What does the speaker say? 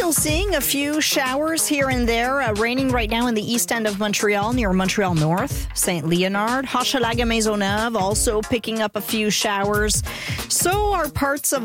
still seeing a few showers here and there. Raining right now in the east end of Montreal, near Montreal North, St. Leonard. Hochelaga Maisonneuve also picking up a few showers. So are parts of